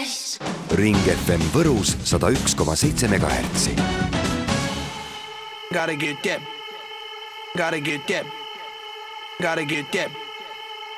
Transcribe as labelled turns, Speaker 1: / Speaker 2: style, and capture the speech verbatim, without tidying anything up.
Speaker 1: Ring F M Võrus sada üks koma seitse megahertsi.
Speaker 2: Gotta get that. Gotta get that. Gotta get that.